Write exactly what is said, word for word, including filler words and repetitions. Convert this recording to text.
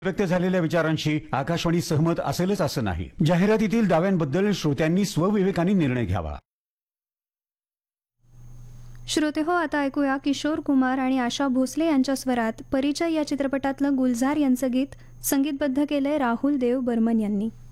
व्यक्त झालेल्या विचारांशी आकाशवाणी सहमत असेलच असं नाही. जाहिरातीतील दाव्यांबद्दल श्रोत्यांनी स्वविवेकाने निर्णय घ्यावा. श्रोते हो, आता ऐकूया किशोर कुमार आणि आशा भोसले यांच्या स्वरात परिचय या चित्रपटातलं गुलजार यांचं गीत संगीतबद्ध केलंय राहुल देव बर्मन यांनी.